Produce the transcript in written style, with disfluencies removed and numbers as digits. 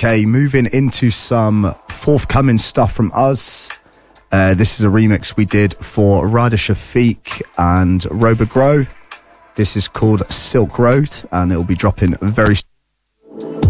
Okay, moving into some forthcoming stuff from us. This is a remix we did for Rada Shafiq and Robert Grow. This is called Silk Road, and it'll be dropping very soon.